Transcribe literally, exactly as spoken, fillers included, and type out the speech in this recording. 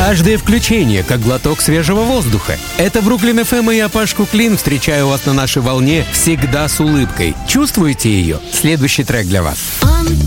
Каждое включение, как глоток свежего воздуха. Это Бруклин эф эм, и я, Пашку Клин, встречаю вас на нашей волне всегда с улыбкой. Чувствуете ее? Следующий трек для вас.